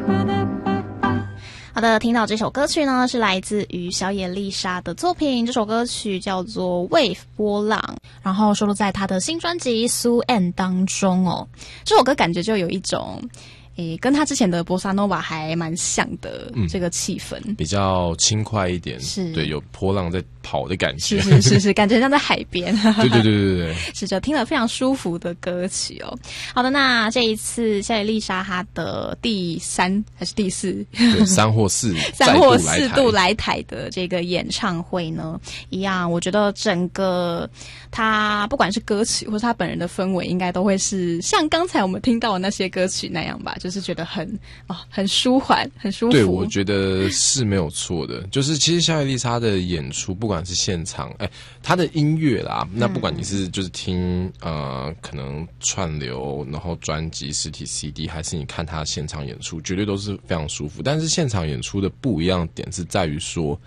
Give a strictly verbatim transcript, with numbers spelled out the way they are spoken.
好的，听到这首歌曲呢，是来自于小野丽莎的作品，这首歌曲叫做 Wave 波浪，然后收录在她的新专辑 Sue Ann 当中哦。这首歌感觉就有一种诶，跟他之前的波萨诺瓦还蛮像的、嗯、这个气氛， 比较轻快一点， 是， 对，有波浪在跑的感觉， 是是是是，感觉像在海边， 对对对对对， 是就听了非常舒服的歌曲哦。好的，那这一次小野丽莎她的第三还是第四， 对，三或四， 三或四度来台的这个演唱会呢，一样，我觉得整个她不管是歌曲或是她本人的氛围，应该都会是像刚才我们听到的那些歌曲那样吧。就是觉得很哦，很舒缓，很舒服。 对，我觉得是没有错的。就是其实小野丽莎的演出，不管是现场，哎，她的音乐啦，那不管你是就是听呃可能串流，然后专辑、实体 C D， 还是你看她现场演出，绝对都是非常舒服。但是现场演出的不一样的点是在于说，